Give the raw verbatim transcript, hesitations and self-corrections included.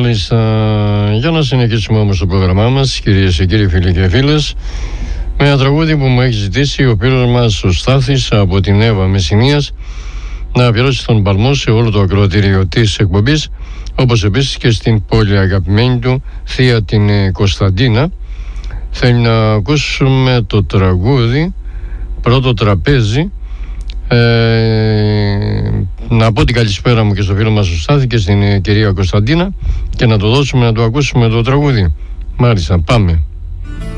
Μάλιστα, για να συνεχίσουμε όμως το πρόγραμμά μας, κυρίες και κύριοι, φίλοι και φίλες, με ένα τραγούδι που μου έχει ζητήσει ο φίλος μας ο Στάθης από την Εύα Μεσσηνίας, να αφιερώσει τον παλμό σε όλο το ακροατήριο της εκπομπής, όπως επίσης και στην πολύ αγαπημένη του θεία την Κωνσταντίνα. Θέλει να ακούσουμε το τραγούδι Πρώτο Τραπέζι. Ε, να πω την καλησπέρα μου και στο φίλο μας ο Στάθη και στην κυρία Κωνσταντίνα και να το δώσουμε να το ακούσουμε το τραγούδι. Μάλιστα, πάμε.